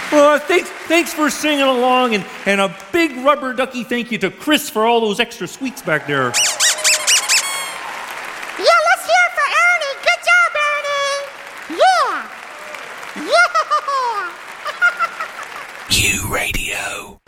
Thanks for singing along, and a big rubber ducky thank you to Chris for all those extra squeaks back there. Yeah, let's hear it for Ernie. Good job, Ernie. Yeah. Yeah. U Radio.